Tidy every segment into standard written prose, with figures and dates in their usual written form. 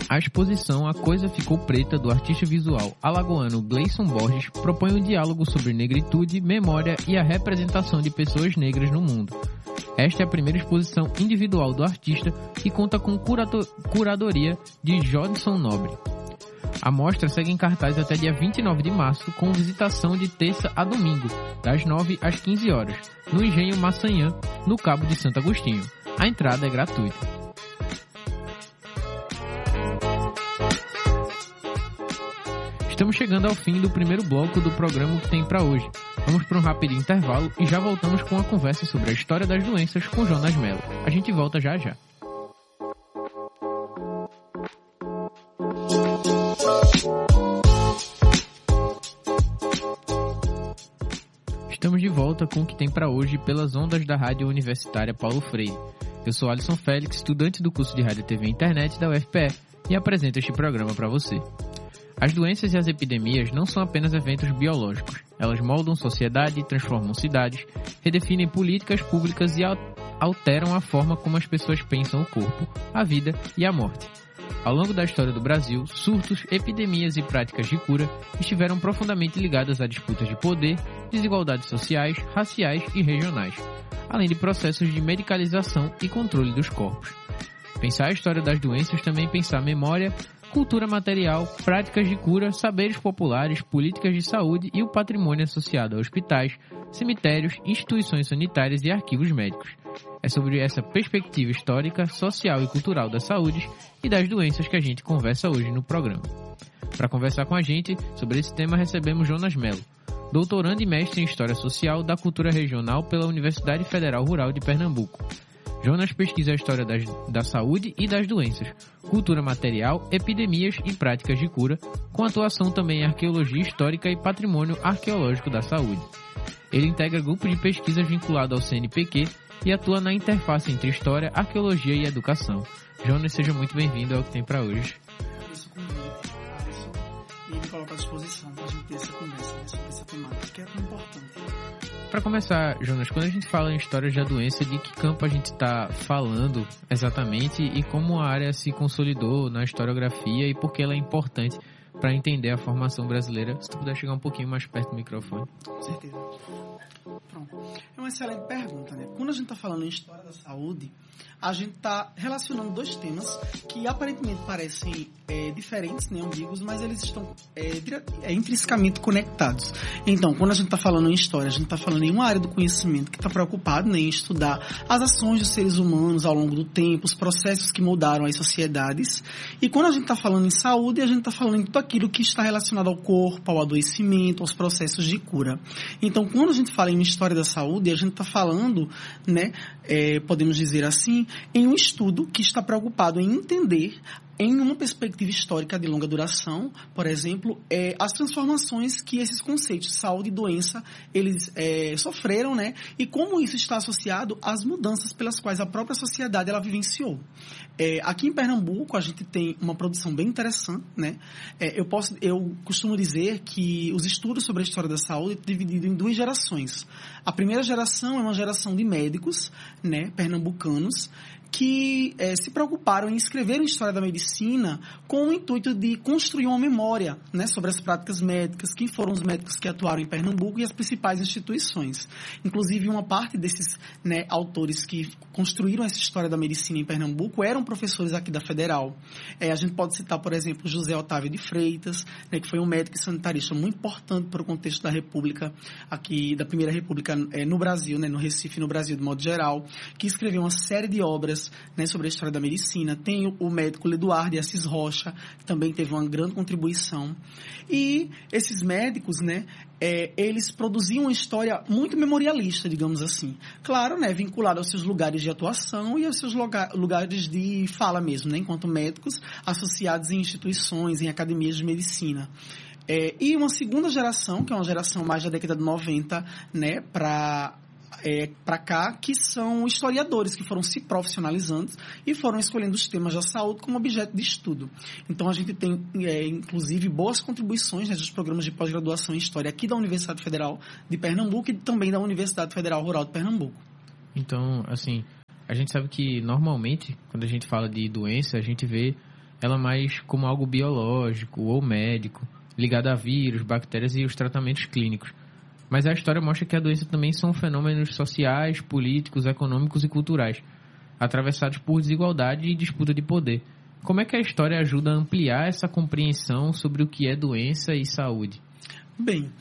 A exposição A Coisa Ficou Preta, do artista visual alagoano Gleison Borges, propõe um diálogo sobre negritude, memória e a representação de pessoas negras no mundo. Esta é a primeira exposição individual do artista e conta com curadoria de Jodson Nobre. A mostra segue em cartaz até dia 29 de março, com visitação de terça a domingo, das 9 às 15 horas, no Engenho Massanhã, no Cabo de Santo Agostinho. A entrada é gratuita. Estamos chegando ao fim do primeiro bloco do programa que tem para hoje. Vamos para um rápido intervalo e já voltamos com a conversa sobre a história das doenças com Jonas Mello. A gente volta já já. Estamos de volta com o que tem para hoje pelas ondas da Rádio Universitária Paulo Freire. Eu sou Alisson Félix, estudante do curso de Rádio, TV e Internet da UFPE, e apresento este programa para você. As doenças e as epidemias não são apenas eventos biológicos. Elas moldam sociedade, transformam cidades, redefinem políticas públicas e alteram a forma como as pessoas pensam o corpo, a vida e a morte. Ao longo da história do Brasil, surtos, epidemias e práticas de cura estiveram profundamente ligadas a disputas de poder, desigualdades sociais, raciais e regionais, além de processos de medicalização e controle dos corpos. Pensar a história das doenças também é pensar memória, cultura material, práticas de cura, saberes populares, políticas de saúde e o patrimônio associado a hospitais, cemitérios, instituições sanitárias e arquivos médicos. É sobre essa perspectiva histórica, social e cultural da saúde e das doenças que a gente conversa hoje no programa. Para conversar com a gente sobre esse tema, recebemos Jonas Mello, doutorando e mestre em História Social da Cultura Regional pela Universidade Federal Rural de Pernambuco. Jonas pesquisa a história da saúde e das doenças, cultura material, epidemias e práticas de cura, com atuação também em arqueologia histórica e patrimônio arqueológico da saúde. Ele integra grupo de pesquisa vinculado ao CNPq e atua na interface entre história, arqueologia e educação. Jonas, seja muito bem-vindo ao que tem para hoje. Agradeço o convite, e me coloco à disposição para a gente ter essa conversa sobre essa temática, que é tão importante. Para começar, Jonas, quando a gente fala em história da doença, de que campo a gente está falando exatamente e como a área se consolidou na historiografia e por que ela é importante para entender a formação brasileira? Se tu puder chegar um pouquinho mais perto do microfone. Com certeza. Pronto. É uma excelente pergunta, né? Quando a gente está falando em história da saúde, a gente está relacionando dois temas que aparentemente parecem diferentes, né, ambíguos, mas eles estão intrinsecamente conectados. Então, quando a gente está falando em história, a gente está falando em uma área do conhecimento que está preocupado, né, em estudar as ações dos seres humanos ao longo do tempo, os processos que mudaram as sociedades. E quando a gente está falando em saúde, a gente está falando em tudo aquilo que está relacionado ao corpo, ao adoecimento, aos processos de cura. Então, quando a gente fala em história da saúde, a gente está falando, né, podemos dizer assim, em um estudo que está preocupado em entender, em uma perspectiva histórica de longa duração, por exemplo, as transformações que esses conceitos de saúde e doença, eles sofreram, né? E como isso está associado às mudanças pelas quais a própria sociedade ela vivenciou. Aqui em Pernambuco, a gente tem uma produção bem interessante, né? Eu costumo dizer que os estudos sobre a história da saúde estão divididos em duas gerações. A primeira geração é uma geração de médicos, né, pernambucanos, que se preocuparam em escrever uma história da medicina com o intuito de construir uma memória, né, sobre as práticas médicas, quem foram os médicos que atuaram em Pernambuco e as principais instituições. Inclusive, uma parte desses, né, autores que construíram essa história da medicina em Pernambuco eram professores aqui da Federal. A gente pode citar, por exemplo, José Otávio de Freitas, né, que foi um médico e sanitarista muito importante para o contexto da República, aqui da Primeira República no Brasil, né, no Recife, no Brasil de modo geral, que escreveu uma série de obras, né, sobre a história da medicina. Tem o médico Leduardo de Assis Rocha, que também teve uma grande contribuição. E esses médicos, né, eles produziam uma história muito memorialista, digamos assim. Claro, né, vinculada aos seus lugares de atuação e aos seus lugares de fala mesmo, né, enquanto médicos associados em instituições, em academias de medicina. E uma segunda geração, que é uma geração mais da década de 90, né, para cá, que são historiadores que foram se profissionalizando e foram escolhendo os temas da saúde como objeto de estudo. Então, a gente tem, inclusive, boas contribuições, né, dos programas de pós-graduação em História aqui da Universidade Federal de Pernambuco e também da Universidade Federal Rural de Pernambuco. Então, assim, a gente sabe que, normalmente, quando a gente fala de doença, a gente vê ela mais como algo biológico ou médico, ligado a vírus, bactérias e os tratamentos clínicos. Mas a história mostra que a doença também são fenômenos sociais, políticos, econômicos e culturais, atravessados por desigualdade e disputa de poder. Como é que a história ajuda a ampliar essa compreensão sobre o que é doença e saúde? Bem,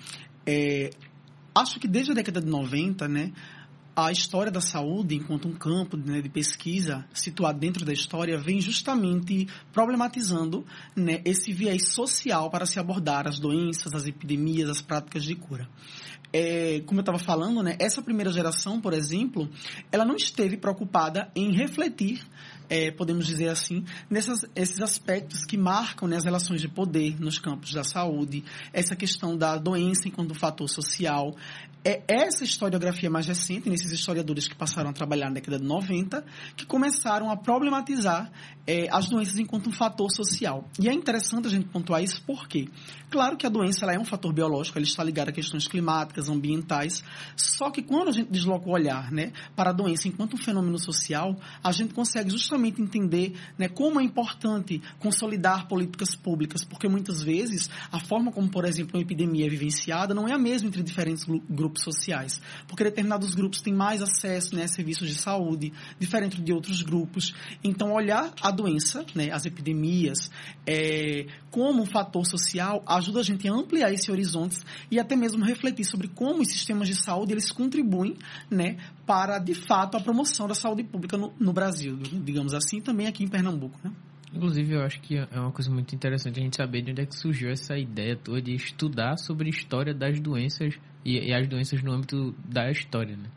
acho que desde a década de 90, né, a história da saúde, enquanto um campo, né, de pesquisa situado dentro da história, vem justamente problematizando, né, esse viés social para se abordar as doenças, as epidemias, as práticas de cura. Como eu estava falando, né, essa primeira geração, por exemplo, ela não esteve preocupada em refletir, podemos dizer assim, esses aspectos que marcam, né, as relações de poder nos campos da saúde, essa questão da doença enquanto fator social. Essa historiografia mais recente, nesses historiadores que passaram a trabalhar na década de 90, que começaram a problematizar as doenças enquanto um fator social. E é interessante a gente pontuar isso porque, claro que a doença ela é um fator biológico, ela está ligada a questões climáticas, ambientais, só que quando a gente desloca o olhar, né, para a doença enquanto um fenômeno social, a gente consegue justamente entender, né, como é importante consolidar políticas públicas, porque muitas vezes a forma como, por exemplo, uma epidemia é vivenciada não é a mesma entre diferentes grupos sociais, porque determinados grupos têm mais acesso, né, a serviços de saúde, diferente de outros grupos. Então, olhar a doença, né, as epidemias, como um fator social, ajuda a gente a ampliar esse horizonte e até mesmo refletir sobre como os sistemas de saúde eles contribuem, né, para, de fato, a promoção da saúde pública no Brasil, digamos assim, também aqui em Pernambuco, né? Inclusive, eu acho que é uma coisa muito interessante a gente saber de onde é que surgiu essa ideia toda de estudar sobre a história das doenças e as doenças no âmbito da história, né?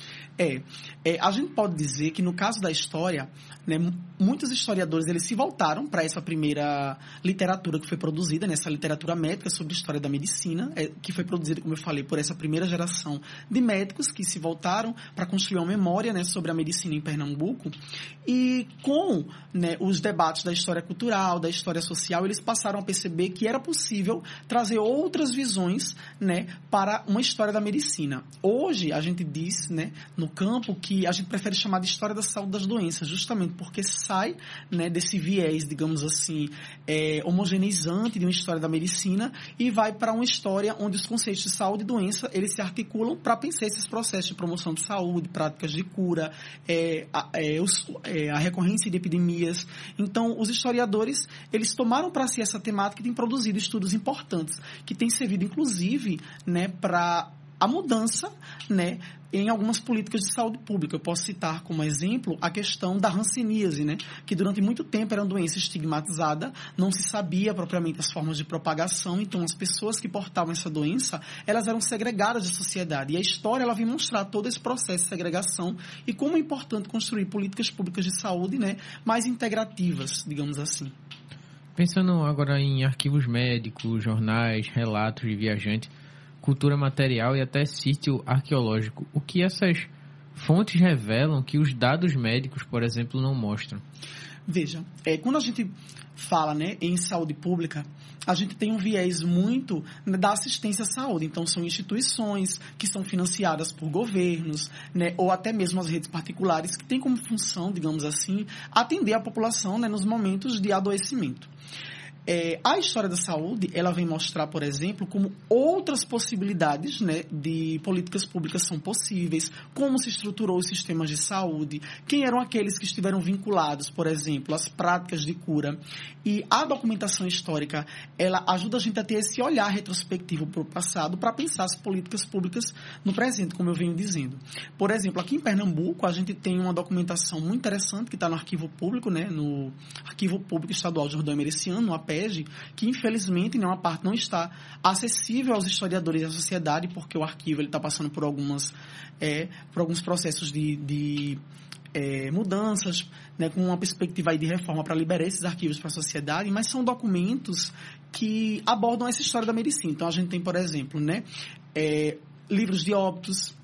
A gente pode dizer que no caso da história, né, muitos historiadores eles se voltaram para essa primeira literatura que foi produzida, né, essa literatura médica sobre a história da medicina, que foi produzida, como eu falei, por essa primeira geração de médicos que se voltaram para construir uma memória, né, sobre a medicina em Pernambuco. E com, né, os debates da história cultural, da história social, eles passaram a perceber que era possível trazer outras visões, né, para uma história da medicina. Hoje, a gente diz, né, no campo que a gente prefere chamar de história da saúde das doenças, justamente porque sai, né, desse viés, digamos assim, homogeneizante de uma história da medicina e vai para uma história onde os conceitos de saúde e doença eles se articulam para pensar esses processos de promoção de saúde, práticas de cura, a recorrência de epidemias. Então, os historiadores eles tomaram para si essa temática e têm produzido estudos importantes que têm servido, inclusive, né, para a mudança, né, em algumas políticas de saúde pública. Eu posso citar como exemplo a questão da hanseníase, né, que durante muito tempo era uma doença estigmatizada, não se sabia propriamente as formas de propagação, então as pessoas que portavam essa doença, elas eram segregadas da sociedade. E a história ela vem mostrar todo esse processo de segregação e como é importante construir políticas públicas de saúde, né, mais integrativas, digamos assim. Pensando agora em arquivos médicos, jornais, relatos de viajantes, cultura material e até sítio arqueológico. O que essas fontes revelam que os dados médicos, por exemplo, não mostram? Veja, quando a gente fala, né, em saúde pública, a gente tem um viés muito, né, da assistência à saúde. Então, são instituições que são financiadas por governos, né, ou até mesmo as redes particulares que têm como função, digamos assim, atender a população, né, nos momentos de adoecimento. A história da saúde, ela vem mostrar, por exemplo, como outras possibilidades, né, de políticas públicas são possíveis, como se estruturou os sistemas de saúde, quem eram aqueles que estiveram vinculados, por exemplo, às práticas de cura. E a documentação histórica, ela ajuda a gente a ter esse olhar retrospectivo para o passado para pensar as políticas públicas no presente, como eu venho dizendo. Por exemplo, aqui em Pernambuco, a gente tem uma documentação muito interessante que está no Arquivo Público, né, no Arquivo Público Estadual Jordão Emereciano, no APEG, que infelizmente em uma parte não está acessível aos historiadores da sociedade, porque o arquivo está passando por alguns processos de mudanças, né, com uma perspectiva aí de reforma para liberar esses arquivos para a sociedade, mas são documentos que abordam essa história da medicina. Então a gente tem, por exemplo, né, livros de óbitos,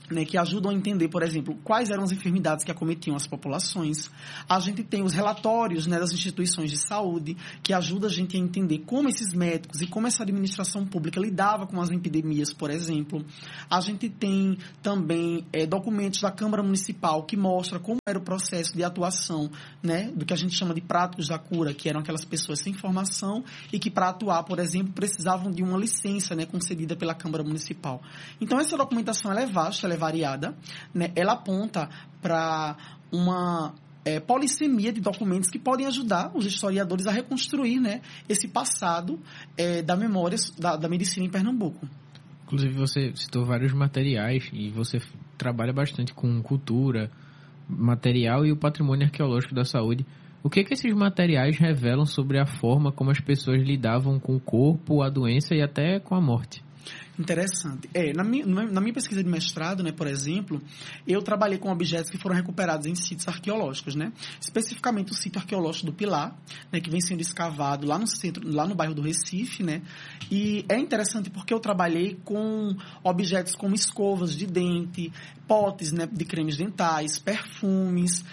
né, que ajudam a entender, por exemplo, quais eram as enfermidades que acometiam as populações. A gente tem os relatórios, né, das instituições de saúde, que ajudam a gente a entender como esses médicos e como essa administração pública lidava com as epidemias, por exemplo. A gente tem também documentos da Câmara Municipal que mostram como era o processo de atuação, né, do que a gente chama de práticos da cura, que eram aquelas pessoas sem formação e que, para atuar, por exemplo, precisavam de uma licença, né, concedida pela Câmara Municipal. Então, essa documentação ela é vasta, ela é variada, né? Ela aponta para uma polissemia de documentos que podem ajudar os historiadores a reconstruir, né, esse passado da memória da medicina em Pernambuco. Inclusive, você citou vários materiais e você trabalha bastante com cultura, material e o patrimônio arqueológico da saúde. O que esses materiais revelam sobre a forma como as pessoas lidavam com o corpo, a doença e até com a morte? Interessante. Na minha pesquisa de mestrado, né, por exemplo, eu trabalhei com objetos que foram recuperados em sítios arqueológicos, né? Especificamente o sítio arqueológico do Pilar, né, que vem sendo escavado lá no centro, lá no bairro do Recife, né? E é interessante porque eu trabalhei com objetos como escovas de dente, potes, né, de cremes dentais, perfumes,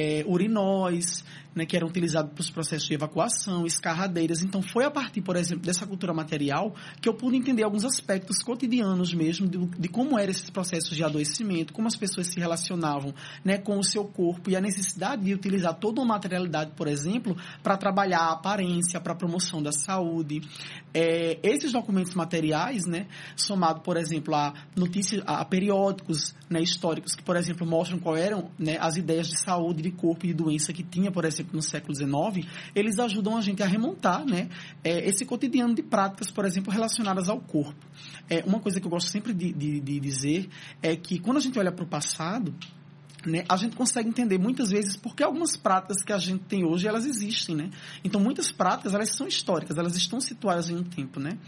urinóis, né, que eram utilizados para os processos de evacuação, escarradeiras. Então, foi a partir, por exemplo, dessa cultura material que eu pude entender alguns aspectos cotidianos mesmo de como eram esses processos de adoecimento, como as pessoas se relacionavam, né, com o seu corpo e a necessidade de utilizar toda uma materialidade, por exemplo, para trabalhar a aparência, para a promoção da saúde. Esses documentos materiais, né, somado, por exemplo, a notícias, a periódicos, né, históricos que, por exemplo, mostram quais eram, né, as ideias de saúde, de corpo e de doença que tinha, por exemplo, no século XIX, eles ajudam a gente a remontar, né, esse cotidiano de práticas, por exemplo, relacionadas ao corpo. Uma coisa que eu gosto sempre de dizer é que quando a gente olha para o passado, né, a gente consegue entender muitas vezes porque algumas práticas que a gente tem hoje, elas existem, né? Então, muitas práticas, elas são históricas, elas estão situadas em um tempo, né?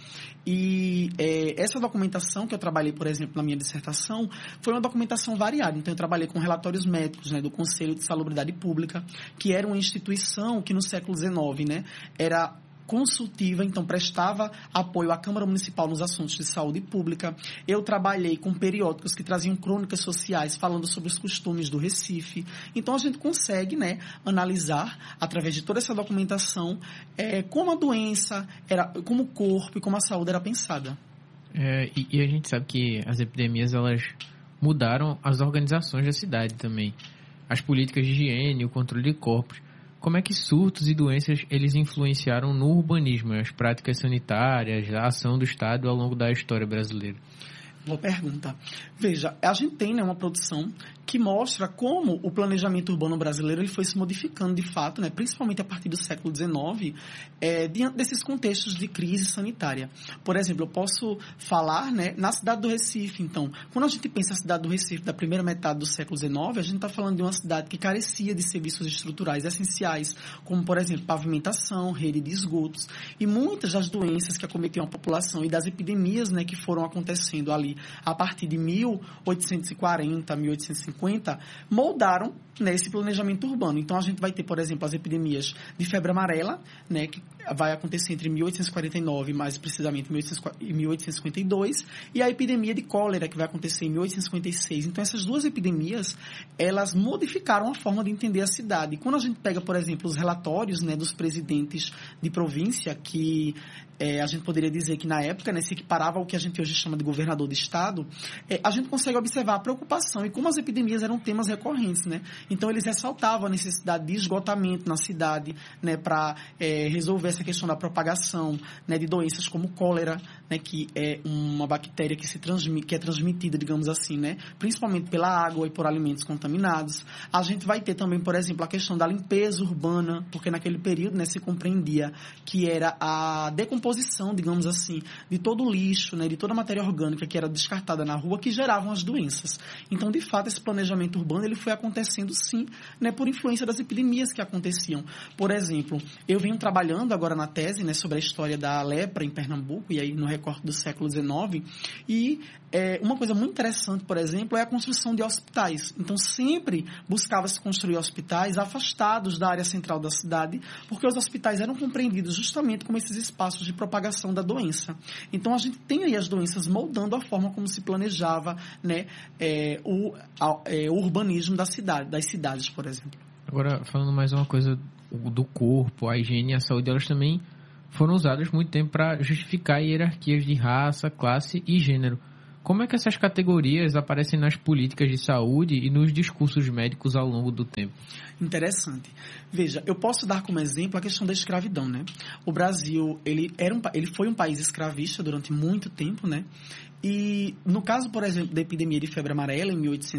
E essa documentação que eu trabalhei, por exemplo, na minha dissertação, foi uma documentação variada. Então, eu trabalhei com relatórios médicos, né, do Conselho de Salubridade Pública, que era uma instituição que no século XIX, né, era consultiva, então prestava apoio à Câmara Municipal nos assuntos de saúde pública. Eu trabalhei com periódicos que traziam crônicas sociais falando sobre os costumes do Recife. Então a gente consegue, né, analisar, através de toda essa documentação, como a doença, como o corpo e como a saúde era pensada. E a gente sabe que as epidemias, elas mudaram as organizações da cidade também. As políticas de higiene, o controle de corpos. Como é que surtos e doenças eles influenciaram no urbanismo, as práticas sanitárias, a ação do Estado ao longo da história brasileira? Boa pergunta. Veja, a gente tem, né, uma produção que mostra como o planejamento urbano brasileiro ele foi se modificando de fato, né, principalmente a partir do século XIX, diante desses contextos de crise sanitária. Por exemplo, eu posso falar, né, na cidade do Recife. Então, quando a gente pensa na cidade do Recife da primeira metade do século XIX, a gente está falando de uma cidade que carecia de serviços estruturais essenciais, como, por exemplo, pavimentação, rede de esgotos, e muitas das doenças que acometiam a população e das epidemias, né, que foram acontecendo ali a partir de 1840, 1850, moldaram, né, esse planejamento urbano. Então, a gente vai ter, por exemplo, as epidemias de febre amarela, né, que vai acontecer entre 1849, mais precisamente 1852, e a epidemia de cólera, que vai acontecer em 1856. Então, essas duas epidemias, elas modificaram a forma de entender a cidade. E quando a gente pega, por exemplo, os relatórios, né, dos presidentes de província, que a gente poderia dizer que na época, né, se equiparava ao que a gente hoje chama de governador de estado, a gente consegue observar a preocupação e como as epidemias eram temas recorrentes, né? Então, eles ressaltavam a necessidade de esgotamento na cidade, né, para resolver essa questão da propagação, né, de doenças como cólera, né, que é uma bactéria que é transmitida, digamos assim, né, principalmente pela água e por alimentos contaminados. A gente vai ter também, por exemplo, a questão da limpeza urbana, porque naquele período, né, se compreendia que era a decomposição, digamos assim, de todo o lixo, né, de toda a matéria orgânica que era descartada na rua, que geravam as doenças. Então, de fato, esse planejamento urbano ele foi acontecendo, sim, né, por influência das epidemias que aconteciam. Por exemplo, eu venho trabalhando agora na tese, né, sobre a história da lepra em Pernambuco, e aí no recorte do século XIX, e uma coisa muito interessante, por exemplo, é a construção de hospitais. Então, sempre buscava-se construir hospitais afastados da área central da cidade, porque os hospitais eram compreendidos justamente como esses espaços de propagação da doença. Então, a gente tem aí as doenças moldando a forma como se planejava, né, o urbanismo das cidades, por exemplo. Agora, falando mais uma coisa do corpo, a higiene e a saúde, elas também foram usadas muito tempo para justificar hierarquias de raça, classe e gênero. Como é que essas categorias aparecem nas políticas de saúde e nos discursos médicos ao longo do tempo? Interessante. Veja, eu posso dar como exemplo a questão da escravidão, né? O Brasil, ele foi um país escravista durante muito tempo, né? E no caso, por exemplo, da epidemia de febre amarela, em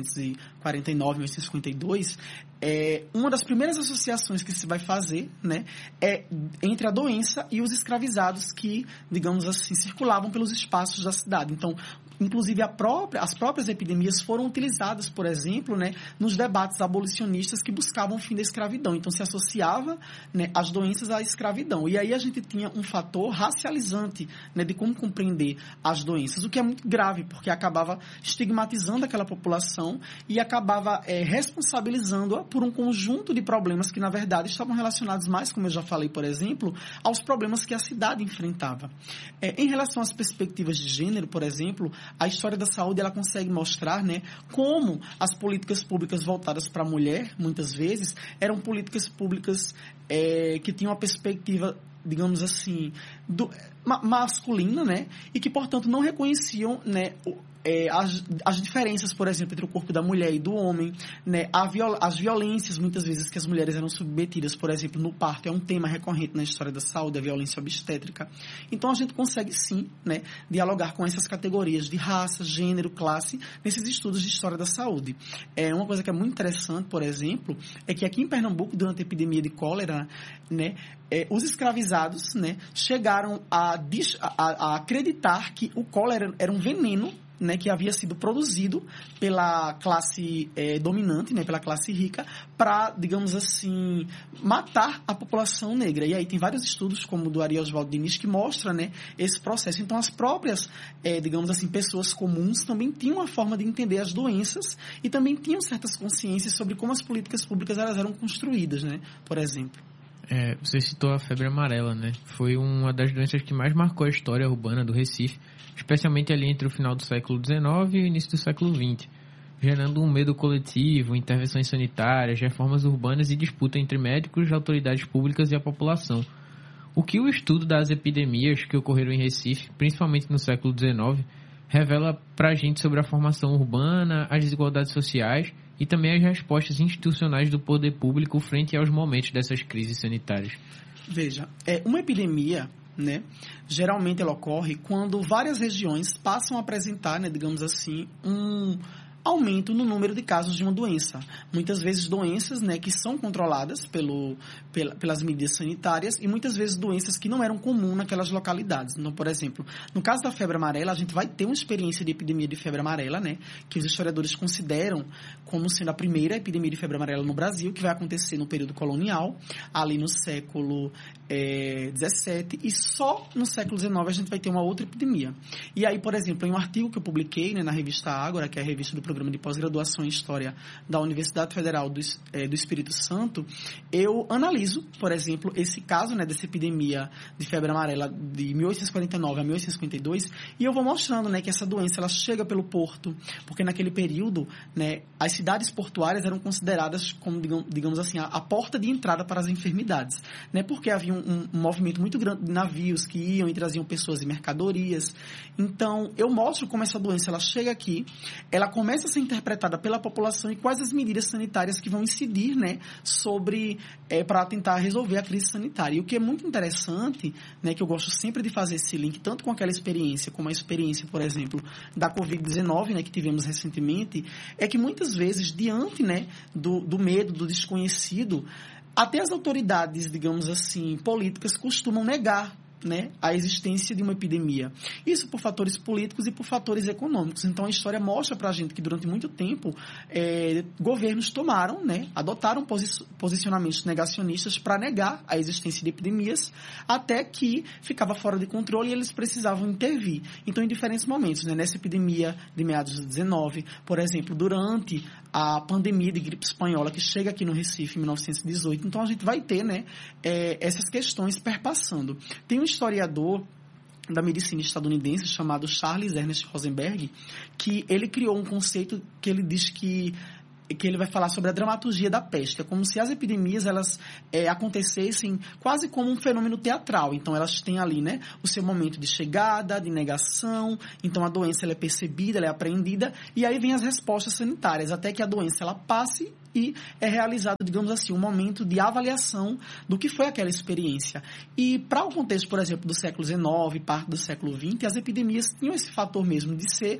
1849, 1852, uma das primeiras associações que se vai fazer, né, é entre a doença e os escravizados que, digamos assim, circulavam pelos espaços da cidade. Então, inclusive, as próprias epidemias foram utilizadas, por exemplo, né, nos debates abolicionistas que buscavam o fim da escravidão. Então, se associava, né, as doenças à escravidão. E aí a gente tinha um fator racializante, né, de como compreender as doenças, o que é muito grave, porque acabava estigmatizando aquela população e acabava responsabilizando-a por um conjunto de problemas que, na verdade, estavam relacionados mais, como eu já falei, por exemplo, aos problemas que a cidade enfrentava. Em relação às perspectivas de gênero, por exemplo, a história da saúde ela consegue mostrar, né, como as políticas públicas voltadas para a mulher, muitas vezes, eram políticas públicas que tinham uma perspectiva, digamos assim, masculina, né, e que, portanto, não reconheciam, né, as diferenças, por exemplo, entre o corpo da mulher e do homem, né, as violências, muitas vezes, que as mulheres eram submetidas, por exemplo, no parto, é um tema recorrente na história da saúde, a violência obstétrica. Então, a gente consegue, sim, né, dialogar com essas categorias de raça, gênero, classe, nesses estudos de história da saúde. Uma coisa que é muito interessante, por exemplo, é que aqui em Pernambuco, durante a epidemia de cólera, né, os escravizados, né, chegaram a acreditar que o cólera era um veneno, né, que havia sido produzido pela classe dominante, né, pela classe rica, para, digamos assim, matar a população negra. E aí tem vários estudos, como o do Ari Oswaldo Diniz, que mostra, né, esse processo. Então, as próprias, digamos assim, pessoas comuns também tinham uma forma de entender as doenças e também tinham certas consciências sobre como as políticas públicas elas eram construídas, né, por exemplo. Você citou a febre amarela, né? Foi uma das doenças que mais marcou a história urbana do Recife, especialmente ali entre o final do século XIX e o início do século XX, gerando um medo coletivo, intervenções sanitárias, reformas urbanas e disputa entre médicos, autoridades públicas e a população. O que o estudo das epidemias que ocorreram em Recife, principalmente no século XIX, revela para a gente sobre a formação urbana, as desigualdades sociais e também as respostas institucionais do poder público frente aos momentos dessas crises sanitárias? Veja, uma epidemia, né, geralmente ela ocorre quando várias regiões passam a apresentar, né, digamos assim, um aumento no número de casos de uma doença. Muitas vezes doenças, né, que são controladas pelas medidas sanitárias e muitas vezes doenças que não eram comuns naquelas localidades. Então, por exemplo, no caso da febre amarela, a gente vai ter uma experiência de epidemia de febre amarela, né, que os historiadores consideram como sendo a primeira epidemia de febre amarela no Brasil, que vai acontecer no período colonial, ali no século XVII, e só no século XIX a gente vai ter uma outra epidemia. E aí, por exemplo, em um artigo que eu publiquei, né, na revista Ágora, que é a revista do Programa de Pós-Graduação em História da Universidade Federal do Espírito Santo, eu analiso, por exemplo, esse caso, né, dessa epidemia de febre amarela de 1849 a 1852, e eu vou mostrando, né, que essa doença ela chega pelo porto, porque naquele período, né, as cidades portuárias eram consideradas como, digamos assim, a porta de entrada para as enfermidades, né, porque havia um movimento muito grande de navios que iam e traziam pessoas e mercadorias. Então, eu mostro como essa doença ela chega aqui, ela começa a ser interpretada pela população e quais as medidas sanitárias que vão incidir, né, sobre, para tentar resolver a crise sanitária. E o que é muito interessante, né, que eu gosto sempre de fazer esse link, tanto com aquela experiência, como a experiência, por exemplo, da Covid-19, né, que tivemos recentemente, é que muitas vezes, diante, né, do medo, do desconhecido, até as autoridades, digamos assim, políticas costumam negar, né, a existência de uma epidemia. Isso por fatores políticos e por fatores econômicos. Então, a história mostra para a gente que, durante muito tempo, governos tomaram, né, adotaram posicionamentos negacionistas para negar a existência de epidemias, até que ficava fora de controle e eles precisavam intervir. Então, em diferentes momentos, né, nessa epidemia de meados de 19, por exemplo, durante a pandemia de gripe espanhola que chega aqui no Recife em 1918. Então, a gente vai ter, né, essas questões perpassando. Tem um historiador da medicina estadunidense chamado Charles Ernest Rosenberg, que ele criou um conceito que ele diz que ele vai falar sobre a dramaturgia da peste. É como se as epidemias elas acontecessem quase como um fenômeno teatral. Então, elas têm ali, né, o seu momento de chegada, de negação. Então, a doença ela é percebida, ela é apreendida, e aí vem as respostas sanitárias, até que a doença ela passe e é realizado, digamos assim, um momento de avaliação do que foi aquela experiência. E para o contexto, por exemplo, do século XIX, parte do século XX, as epidemias tinham esse fator mesmo de ser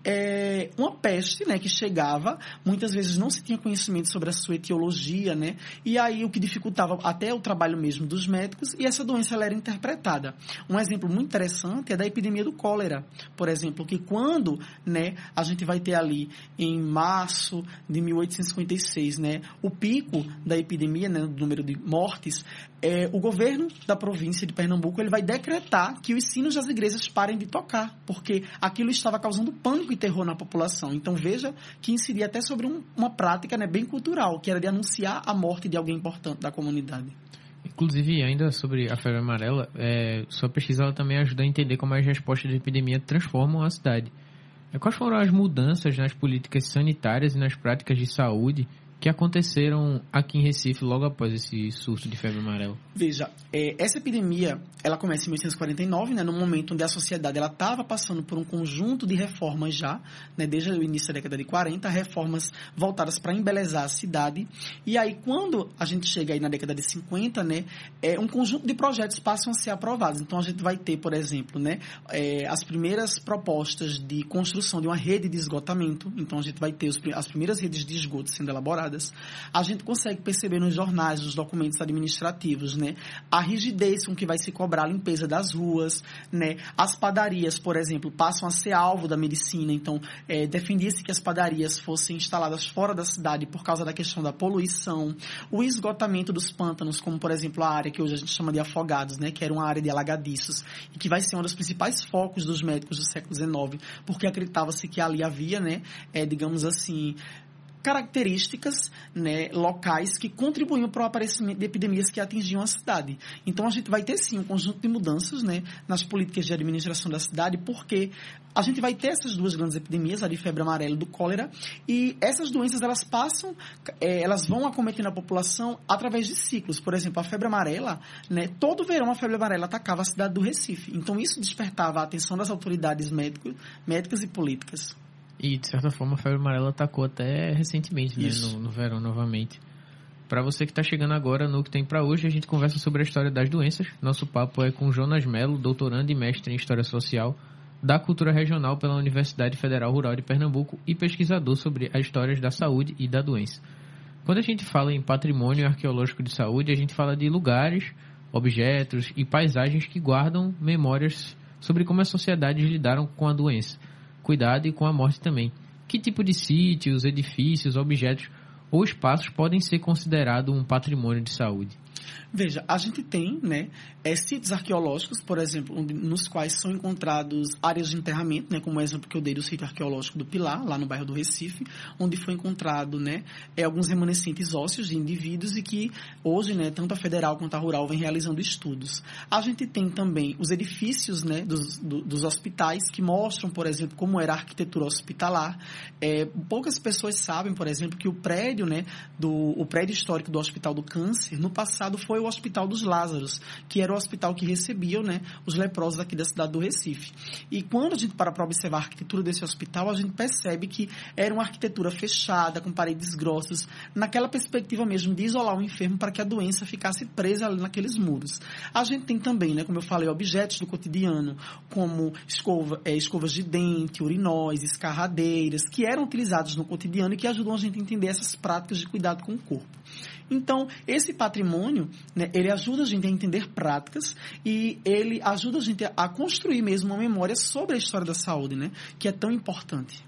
uma peste, né, que chegava, muitas vezes não se tinha conhecimento sobre a sua etiologia, né, e aí o que dificultava até o trabalho mesmo dos médicos, e essa doença ela era interpretada. Um exemplo muito interessante é da epidemia do cólera, por exemplo, que quando, né, a gente vai ter ali em março de 1856, né, o pico da epidemia, né, do número de mortes, o governo da província de Pernambuco ele vai decretar que os sinos das igrejas parem de tocar, porque aquilo estava causando pânico e terror na população. Então, veja que incidia até sobre uma prática, né, bem cultural, que era de anunciar a morte de alguém importante da comunidade. Inclusive, ainda sobre a febre amarela, sua pesquisa ela também ajuda a entender como as respostas de epidemia transformam a cidade. Quais foram as mudanças nas políticas sanitárias e nas práticas de saúde que aconteceram aqui em Recife logo após esse surto de febre amarela? Veja, essa epidemia, ela começa em 1849, né, no momento onde a sociedade estava passando por um conjunto de reformas já, né, desde o início da década de 40, reformas voltadas para embelezar a cidade. E aí, quando a gente chega aí na década de 50, né, um conjunto de projetos passam a ser aprovados. Então, a gente vai ter, por exemplo, né, as primeiras propostas de construção de uma rede de esgotamento. Então, a gente vai ter as primeiras redes de esgoto sendo elaboradas. A gente consegue perceber nos jornais, nos documentos administrativos, né, a rigidez com que vai se cobrar a limpeza das ruas, né, as padarias, por exemplo, passam a ser alvo da medicina. Então, defendia-se que as padarias fossem instaladas fora da cidade por causa da questão da poluição, o esgotamento dos pântanos, como, por exemplo, a área que hoje a gente chama de Afogados, né, que era uma área de alagadiços, e que vai ser um dos principais focos dos médicos do século XIX, porque acreditava-se que ali havia, né, digamos assim, características, né, locais que contribuíam para o aparecimento de epidemias que atingiam a cidade. Então, a gente vai ter, sim, um conjunto de mudanças, né, nas políticas de administração da cidade, porque a gente vai ter essas duas grandes epidemias, a de febre amarela e do cólera, e essas doenças, elas passam, elas vão acometendo a população através de ciclos. Por exemplo, a febre amarela, né, todo verão a febre amarela atacava a cidade do Recife. Então, isso despertava a atenção das autoridades médicas e políticas. E, de certa forma, a febre amarela atacou até recentemente, né, no verão, novamente. Para você que está chegando agora no que tem para hoje, a gente conversa sobre a história das doenças. Nosso papo é com Jonas Melo, doutorando e mestre em História Social da Cultura Regional pela Universidade Federal Rural de Pernambuco e pesquisador sobre as histórias da saúde e da doença. Quando a gente fala em patrimônio arqueológico de saúde, a gente fala de lugares, objetos e paisagens que guardam memórias sobre como as sociedades lidaram com a doença. Cuidado e com a morte também. Que tipo de sítios, edifícios, objetos ou espaços podem ser considerados um patrimônio de saúde? Veja, a gente tem, né, sítios arqueológicos, por exemplo, nos quais são encontrados áreas de enterramento, né, como o exemplo que eu dei do sítio arqueológico do Pilar, lá no bairro do Recife, onde foi encontrado, né, alguns remanescentes ósseos de indivíduos e que hoje, né, tanto a federal quanto a rural vem realizando estudos. A gente tem também os edifícios, né, dos hospitais que mostram, por exemplo, como era a arquitetura hospitalar. Poucas pessoas sabem, por exemplo, que o prédio, né, o prédio histórico do Hospital do Câncer, no passado foi o Hospital dos Lázaros, que era o hospital que recebia, né, os leprosos aqui da cidade do Recife. E quando a gente para observar a arquitetura desse hospital, a gente percebe que era uma arquitetura fechada, com paredes grossas, naquela perspectiva mesmo de isolar o enfermo para que a doença ficasse presa ali naqueles muros. A gente tem também, né, como eu falei, objetos do cotidiano, como escovas de dente, urinóis, escarradeiras, que eram utilizados no cotidiano e que ajudam a gente a entender essas práticas de cuidado com o corpo. Então, esse patrimônio, né, ele ajuda a gente a entender práticas e ele ajuda a gente a construir mesmo uma memória sobre a história da saúde, né, que é tão importante.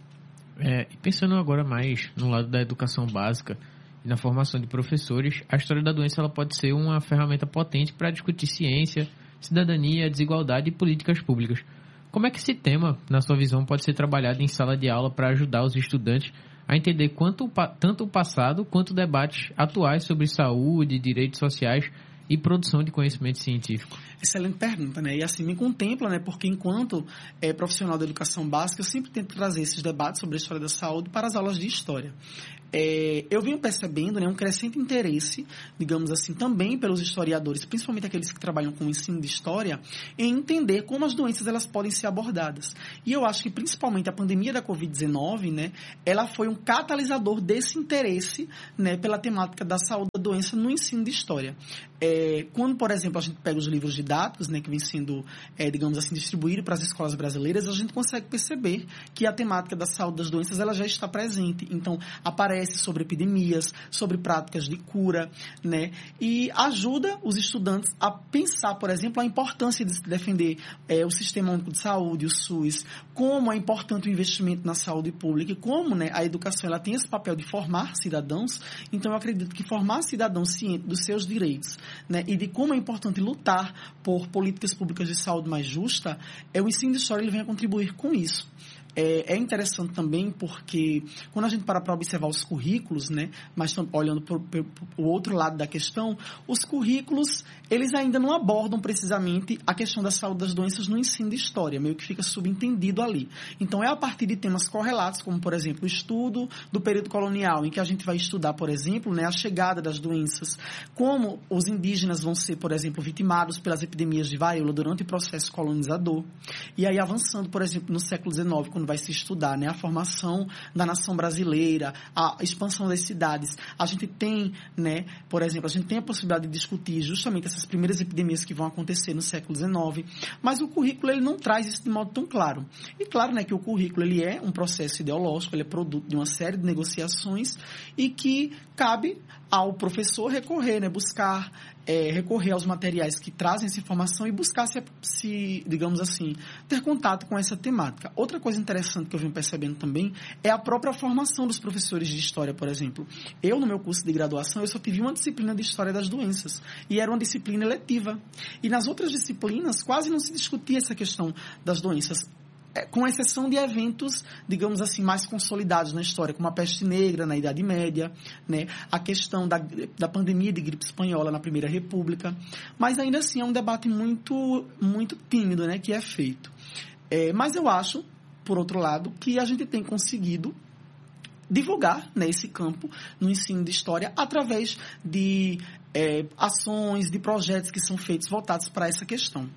E pensando agora mais no lado da educação básica e na formação de professores, a história da doença ela pode ser uma ferramenta potente para discutir ciência, cidadania, desigualdade e políticas públicas. Como é que esse tema, na sua visão, pode ser trabalhado em sala de aula para ajudar os estudantes a entender tanto o passado quanto debates atuais sobre saúde, direitos sociais e produção de conhecimento científico? Excelente pergunta, né? E assim, me contempla, né? Porque enquanto profissional da educação básica, eu sempre tento trazer esses debates sobre a história da saúde para as aulas de história. Eu venho percebendo, né, um crescente interesse, digamos assim, também pelos historiadores, principalmente aqueles que trabalham com o ensino de história, em entender como as doenças elas podem ser abordadas. E eu acho que principalmente a pandemia da Covid-19, né, ela foi um catalisador desse interesse, né, pela temática da saúde da doença no ensino de história. Quando, por exemplo, a gente pega os livros didáticos, né, que vem sendo, digamos assim, distribuído para as escolas brasileiras, a gente consegue perceber que a temática da saúde das doenças ela já está presente. Então, aparece sobre epidemias, sobre práticas de cura, né? E ajuda os estudantes a pensar, por exemplo, a importância de se defender o Sistema Único de Saúde, o SUS, como é importante o investimento na saúde pública e como, né, a educação ela tem esse papel de formar cidadãos. Então, eu acredito que formar cidadãos cientes dos seus direitos, né, e de como é importante lutar por políticas públicas de saúde mais justa, o ensino de história ele vem a contribuir com isso. É interessante também porque quando a gente para observar os currículos, né, mas olhando para o outro lado da questão, os currículos, eles ainda não abordam precisamente a questão da saúde das doenças no ensino de história, meio que fica subentendido ali. Então, é a partir de temas correlatos, como, por exemplo, o estudo do período colonial, em que a gente vai estudar, por exemplo, né, a chegada das doenças, como os indígenas vão ser, por exemplo, vitimados pelas epidemias de varíola durante o processo colonizador. E aí, avançando, por exemplo, no século XIX, quando vai se estudar, né, a formação da nação brasileira, a expansão das cidades. A gente tem, né, por exemplo, a gente tem a possibilidade de discutir justamente essas primeiras epidemias que vão acontecer no século XIX, mas o currículo ele não traz isso de modo tão claro. E claro, né, que o currículo ele é um processo ideológico, ele é produto de uma série de negociações e que cabe ao professor recorrer, né, buscar recorrer aos materiais que trazem essa informação e buscar se, digamos assim, ter contato com essa temática. Outra coisa interessante que eu venho percebendo também é a própria formação dos professores de história, por exemplo. Eu, no meu curso de graduação, eu só tive uma disciplina de história das doenças e era uma disciplina eletiva. E nas outras disciplinas quase não se discutia essa questão das doenças, com exceção de eventos, digamos assim, mais consolidados na história, como a peste negra na Idade Média, né? A questão da pandemia de gripe espanhola na Primeira República. Mas ainda assim é um debate muito, muito tímido, né, que é feito. Mas eu acho, por outro lado, que a gente tem conseguido divulgar, né, esse campo no ensino de história através de ações, de projetos que são feitos voltados para essa questão.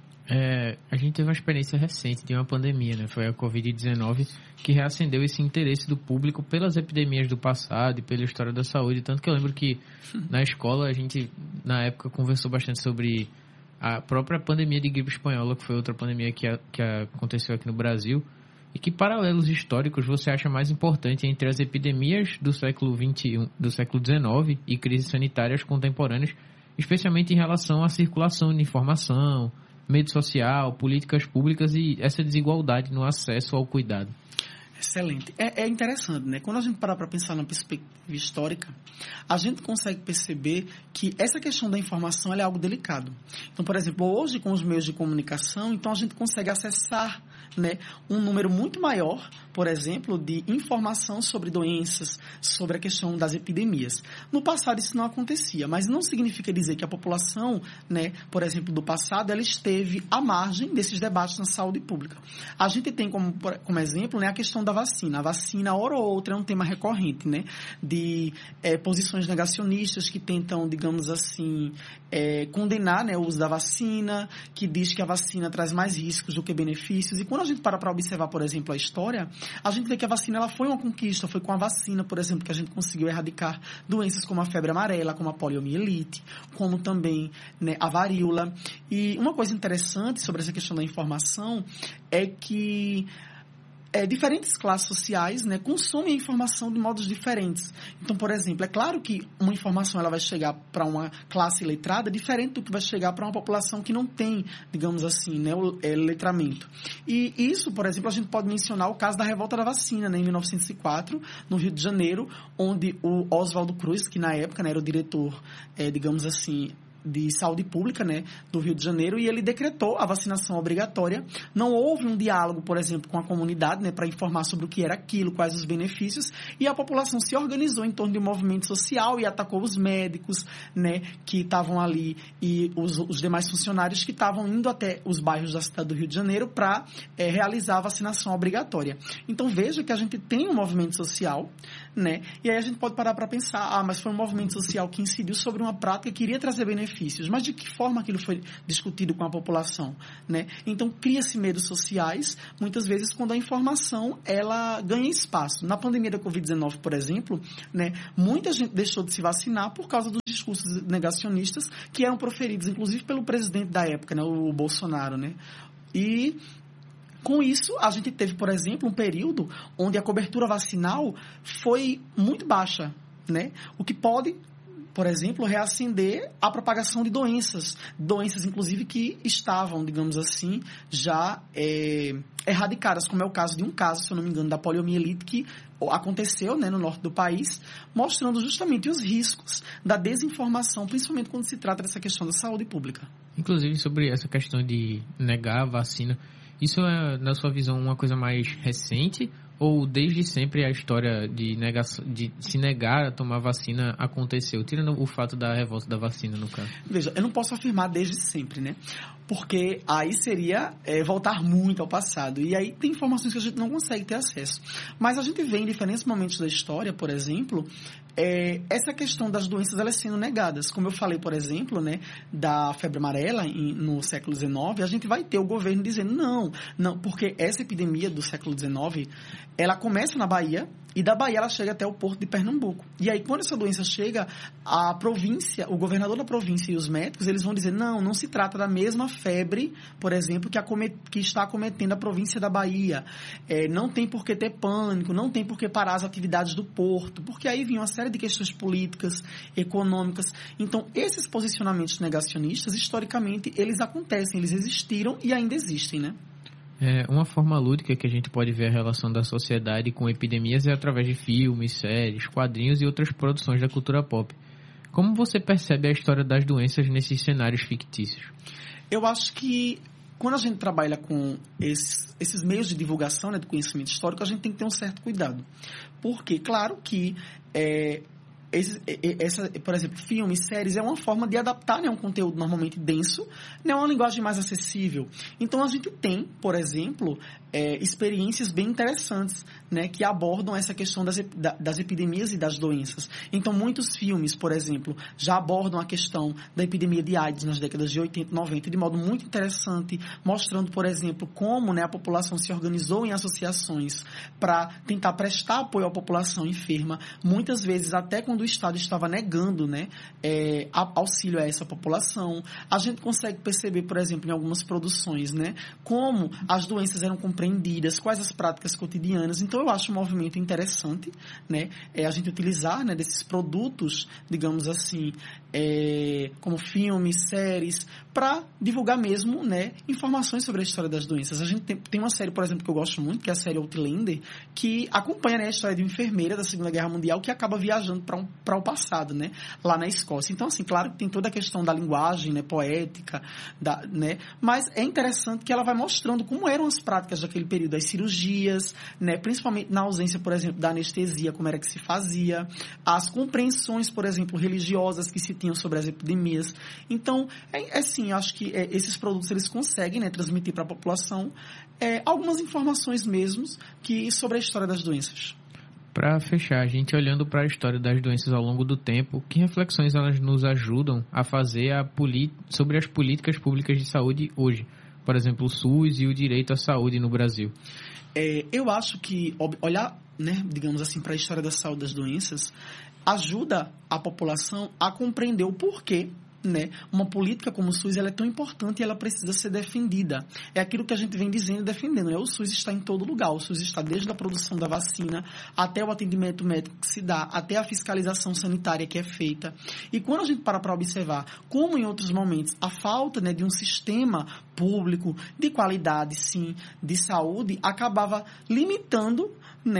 A gente teve uma experiência recente de uma pandemia, né? Foi a Covid-19 que reacendeu esse interesse do público pelas epidemias do passado e pela história da saúde. Tanto que eu lembro que na escola a gente, na época, conversou bastante sobre a própria pandemia de gripe espanhola, que foi outra pandemia que aconteceu aqui no Brasil. E que paralelos históricos você acha mais importante entre as epidemias do século XXI, do século XIX e crises sanitárias contemporâneas, especialmente em relação à circulação de informação, meio social, políticas públicas e essa desigualdade no acesso ao cuidado? Excelente. É interessante, né? Quando a gente parar para pensar na perspectiva histórica, a gente consegue perceber que essa questão da informação ela é algo delicado. Então, por exemplo, hoje com os meios de comunicação, então a gente consegue acessar, né, um número muito maior, por exemplo, de informação sobre doenças, sobre a questão das epidemias. No passado isso não acontecia, mas não significa dizer que a população, né, por exemplo, do passado, ela esteve à margem desses debates na saúde pública. A gente tem como exemplo, né, a questão da vacina. A vacina, hora ou outra, é um tema recorrente, né, de posições negacionistas que tentam, digamos assim, condenar, né, o uso da vacina, que diz que a vacina traz mais riscos do que benefícios. E quando a gente para observar, por exemplo, a história, a gente vê que a vacina ela foi uma conquista. Foi com a vacina, por exemplo, que a gente conseguiu erradicar doenças como a febre amarela, como a poliomielite, como também, né, a varíola. E uma coisa interessante sobre essa questão da informação é que diferentes classes sociais, né, consomem a informação de modos diferentes. Então, por exemplo, é claro que uma informação ela vai chegar para uma classe letrada diferente do que vai chegar para uma população que não tem, digamos assim, né, o letramento. E isso, por exemplo, a gente pode mencionar o caso da revolta da vacina, né, em 1904, no Rio de Janeiro, onde o Oswaldo Cruz, que na época, né, era o diretor, digamos assim, de Saúde Pública, né, do Rio de Janeiro, e ele decretou a vacinação obrigatória. Não houve um diálogo, por exemplo, com a comunidade, né, para informar sobre o que era aquilo, quais os benefícios, e a população se organizou em torno de um movimento social e atacou os médicos, né, que estavam ali, e os demais funcionários que estavam indo até os bairros da cidade do Rio de Janeiro para realizar a vacinação obrigatória. Então, veja que a gente tem um movimento social, né, e aí a gente pode parar para pensar, mas foi um movimento social que incidiu sobre uma prática que iria trazer benefícios, mas de que forma aquilo foi discutido com a população, né? Então, cria-se medos sociais, muitas vezes, quando a informação, ela ganha espaço. Na pandemia da Covid-19, por exemplo, né, muita gente deixou de se vacinar por causa dos discursos negacionistas que eram proferidos, inclusive, pelo presidente da época, né, o Bolsonaro, né? E com isso, a gente teve, por exemplo, um período onde a cobertura vacinal foi muito baixa, né? O que pode, por exemplo, reacender a propagação de doenças, inclusive que estavam, digamos assim, já erradicadas, como é o caso de um caso, se eu não me engano, da poliomielite, que aconteceu, né, no norte do país, mostrando justamente os riscos da desinformação, principalmente quando se trata dessa questão da saúde pública. Inclusive, sobre essa questão de negar a vacina, isso é, na sua visão, uma coisa mais recente? Ou desde sempre a história de se negar a tomar vacina aconteceu? Tirando o fato da revolta da vacina, no caso. Veja, eu não posso afirmar desde sempre, né? Porque aí seria voltar muito ao passado. E aí tem informações que a gente não consegue ter acesso. Mas a gente vê em diferentes momentos da história, por exemplo, essa questão das doenças elas sendo negadas. Como eu falei, por exemplo, né, da febre amarela no século XIX, a gente vai ter o governo dizendo não, porque essa epidemia do século XIX, ela começa na Bahia, e da Bahia ela chega até o porto de Pernambuco. E aí, quando essa doença chega, a província, o governador da província e os médicos, eles vão dizer, não se trata da mesma febre, por exemplo, que está acometendo a província da Bahia. Não tem por que ter pânico, não tem por que parar as atividades do porto, porque aí vinha uma série de questões políticas, econômicas. Então, esses posicionamentos negacionistas, historicamente, eles acontecem, eles existiram e ainda existem, né? Uma forma lúdica que a gente pode ver a relação da sociedade com epidemias é através de filmes, séries, quadrinhos e outras produções da cultura pop. Como você percebe a história das doenças nesses cenários fictícios? Eu acho que quando a gente trabalha com esses meios de divulgação, né, do conhecimento histórico, a gente tem que ter um certo cuidado. Porque, claro que por exemplo, filmes, séries, é uma forma de adaptar, né, um conteúdo normalmente denso, né, uma linguagem mais acessível. Então, a gente tem, por exemplo, experiências bem interessantes, né, que abordam essa questão das epidemias e das doenças. Então, muitos filmes, por exemplo, já abordam a questão da epidemia de AIDS nas décadas de 80 e 90 de modo muito interessante, mostrando, por exemplo, como, né, a população se organizou em associações para tentar prestar apoio à população enferma, muitas vezes até quando o Estado estava negando, né, auxílio a essa população. A gente consegue perceber, por exemplo, em algumas produções, né, como as doenças eram compreendidas, quais as práticas cotidianas. Então, eu acho um movimento interessante, né, a gente utilizar, né, desses produtos, digamos assim, como filmes, séries, para divulgar mesmo, né, informações sobre a história das doenças. A gente tem uma série, por exemplo, que eu gosto muito, que é a série Outlander, que acompanha, né, a história de uma enfermeira da Segunda Guerra Mundial que acaba viajando para o passado, né, lá na Escócia. Então, assim, claro que tem toda a questão da linguagem, né, poética, né, mas é interessante que ela vai mostrando como eram as práticas daquele período, as cirurgias, né, principalmente na ausência, por exemplo, da anestesia, como era que se fazia, as compreensões, por exemplo, religiosas que se tinham sobre as epidemias. Então, assim, eu acho que esses produtos eles conseguem, né, transmitir para a população algumas informações mesmo sobre a história das doenças. Para fechar, a gente olhando para a história das doenças ao longo do tempo, que reflexões elas nos ajudam a fazer sobre as políticas públicas de saúde hoje? Por exemplo, o SUS e o direito à saúde no Brasil. Eu acho que olhar, né, digamos assim, para a história da saúde das doenças ajuda a população a compreender o porquê, né, uma política como o SUS ela é tão importante e ela precisa ser defendida. É aquilo que a gente vem dizendo e defendendo, né? O SUS está em todo lugar. O SUS está desde a produção da vacina até o atendimento médico que se dá, até a fiscalização sanitária que é feita. E quando a gente para observar como em outros momentos a falta, né, de um sistema público de qualidade, sim, de saúde, acabava limitando, né,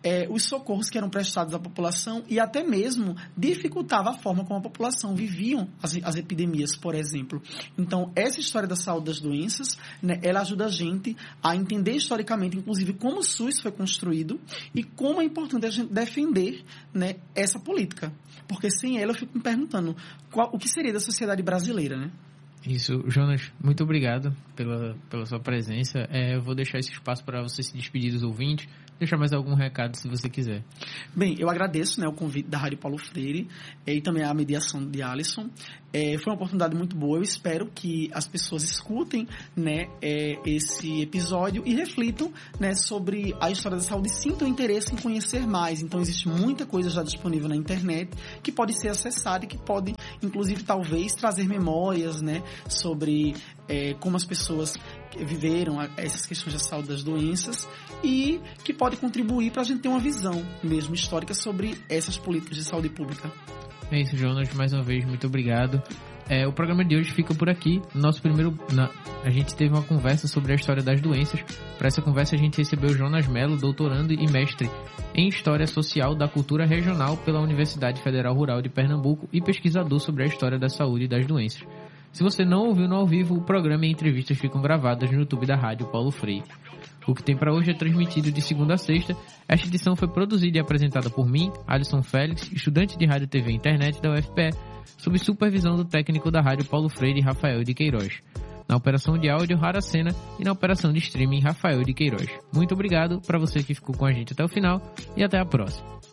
os socorros que eram prestados à população e até mesmo dificultava a forma como a população vivia as epidemias, por exemplo. Então, essa história da saúde das doenças, né, ela ajuda a gente a entender historicamente, inclusive, como o SUS foi construído e como é importante a gente defender, né, essa política. Porque sem ela eu fico me perguntando o que seria da sociedade brasileira, né? Isso, Jonas, muito obrigado pela sua presença. Eu vou deixar esse espaço para você se despedir dos ouvintes, deixar mais algum recado se você quiser. Bem, eu agradeço, né, o convite da Rádio Paulo Freire e também a mediação de Alisson. Foi uma oportunidade muito boa. Eu espero que as pessoas escutem, né, esse episódio e reflitam, né, sobre a história da saúde e sintam interesse em conhecer mais. Então, existe muita coisa já disponível na internet que pode ser acessada e que pode, inclusive, talvez trazer memórias, né, sobre como as pessoas viveram essas questões da saúde das doenças e que pode contribuir para a gente ter uma visão mesmo histórica sobre essas políticas de saúde pública. É isso, Jonas, mais uma vez, muito obrigado. O programa de hoje fica por aqui. A gente teve uma conversa sobre a história das doenças. Para essa conversa a gente recebeu Jonas Mello, doutorando e mestre em História Social da Cultura Regional pela Universidade Federal Rural de Pernambuco e pesquisador sobre a história da saúde e das doenças. Se você não ouviu no ao vivo, o programa e entrevistas ficam gravadas no YouTube da Rádio Paulo Freire. O que tem para hoje é transmitido de segunda a sexta. Esta edição foi produzida e apresentada por mim, Alisson Félix, estudante de Rádio, TV e Internet da UFPE, sob supervisão do técnico da Rádio Paulo Freire, Rafael de Queiroz. Na operação de áudio, Haracena, e na operação de streaming, Rafael de Queiroz. Muito obrigado para você que ficou com a gente até o final e até a próxima.